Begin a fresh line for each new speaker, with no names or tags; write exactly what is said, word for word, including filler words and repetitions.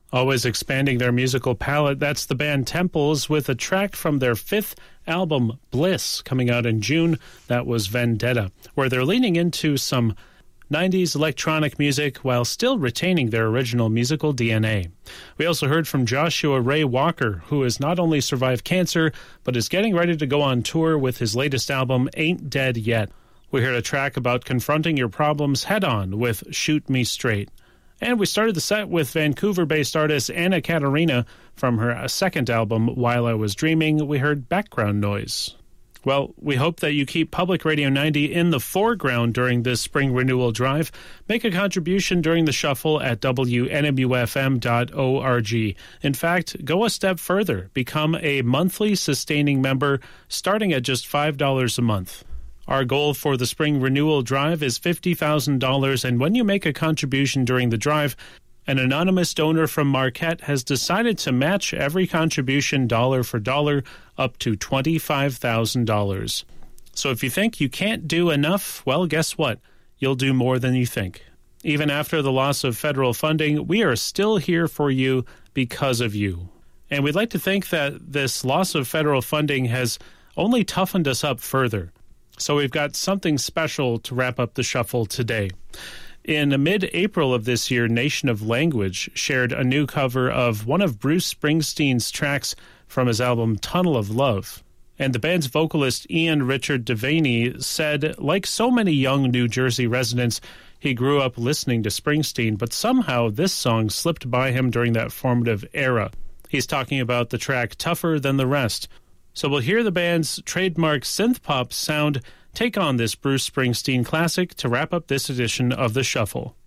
Always expanding their musical palette, that's the band Temples with a track from their fifth album, Bliss, coming out in June. That was Vendetta, where they're leaning into some nineties electronic music while still retaining their original musical D N A. We also heard from Joshua Ray Walker, who has not only survived cancer, but is getting ready to go on tour with his latest album, Ain't Dead Yet. We heard a track about confronting your problems head-on with Shoot Me Straight. And we started the set with Vancouver-based artist Anna Katarina from her second album, While I Was Dreaming. We heard Background Noise. Well, we hope that you keep Public Radio ninety in the foreground during this spring renewal drive. Make a contribution during the shuffle at W N M U F M dot org. In fact, go a step further. Become a monthly sustaining member starting at just five dollars a month. Our goal for the spring renewal drive is fifty thousand dollars, and when you make a contribution during the drive, an anonymous donor from Marquette has decided to match every contribution dollar for dollar up to twenty-five thousand dollars. So if you think you can't do enough, well, guess what? You'll do more than you think. Even after the loss of federal funding, we are still here for you because of you. And we'd like to think that this loss of federal funding has only toughened us up further. So we've got something special to wrap up the shuffle today. In mid-April of this year, Nation of Language shared a new cover of one of Bruce Springsteen's tracks from his album Tunnel of Love. And the band's vocalist Ian Richard Devaney said, like so many young New Jersey residents, he grew up listening to Springsteen, but somehow this song slipped by him during that formative era. He's talking about the track Tougher Than the Rest. So we'll hear the band's trademark synth-pop sound take on this Bruce Springsteen classic to wrap up this edition of The Shuffle.